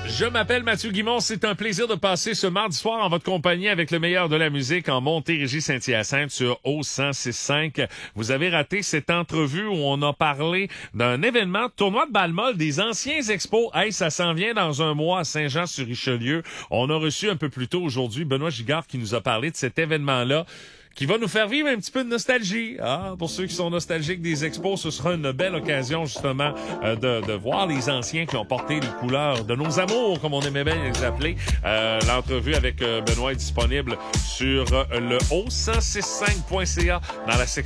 Je m'appelle Mathieu Guimond. C'est un plaisir de passer ce mardi soir en votre compagnie avec le meilleur de la musique en Montérégie-Saint-Hyacinthe sur O106.5. Vous avez raté cette entrevue où on a parlé d'un événement, tournoi de balle molle des anciens expos. Hey, ça s'en vient dans un mois à Saint-Jean-sur-Richelieu. On a reçu un peu plus tôt aujourd'hui Benoît Gigard qui nous a parlé de cet événement-là, qui va nous faire vivre un petit peu de nostalgie. Ah, pour ceux qui sont nostalgiques des expos, ce sera une belle occasion justement de voir les anciens qui ont porté les couleurs de nos amours, comme on aimait bien les appeler. L'entrevue avec Benoît est disponible sur le o1065.ca dans la section